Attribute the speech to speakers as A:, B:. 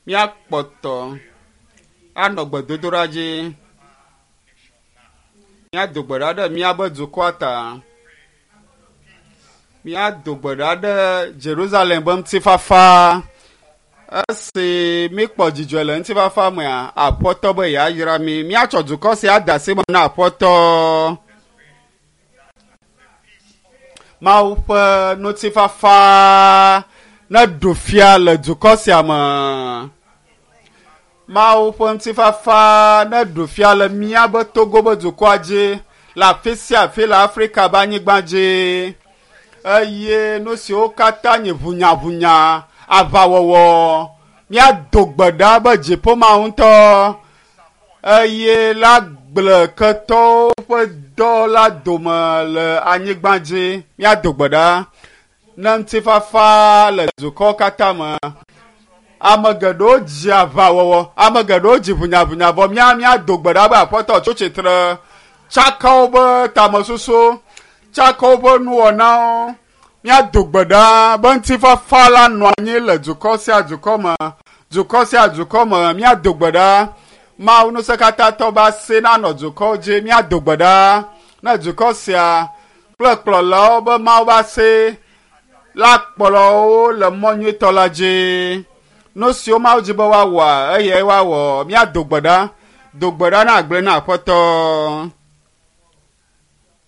A: míakpɔtɔ anɔ gbedodoɖa dzi míado gbe ɖa ɖe míabe dukɔa ta míado gbe ɖa ɖe Jerusalem be ŋutifafa esi míkpɔ dzidzɔ le ŋutifafa mea aƒetɔ be yeayra mi míatsɔ dukɔ sia ade asi me na aƒetɔ Mawu ƒe ŋutifafa ne ɖu fia le dukɔ sia me Mawu ƒe ŋutifafa ne ɖu fia le míabe Togo be dukɔa dzi le afi sia afi le Afrika be anyigba dzi eye nu siwo katã nye ʋunyaʋunya aʋawɔwɔ míado gbe ɖa be dziƒo Mawu ŋutɔ eye la gble ketɔwo ƒe dɔ la dome le anyigba dzi míado gbe ɖa ne ŋutifafa le dukɔwo katã me ame geɖewo dzi aʋawɔwɔ ame geɖewo dzi ʋunyaʋunya vɔ míado gbe ɖa be aƒetɔ tso tsitre tsakawo be tamesusu tsakawo be nuwɔnawo míado gbe ɖa be ŋutifafa la nɔ anyi le dukɔ sia dukɔ me míado gbe ɖa Mawu Ŋusẽkatãtɔ be asi nanɔ dukɔwo dzi míado gbe ɖa ne dukɔ sia kple kplɔlawo be Mawu be asi la kplɔwo le mɔ nyuitɔ la dzi nu siwo Mawu dzi be woawɔa eye woawɔ míado gbe ɖa do gbe ɖa na agble na aƒetɔ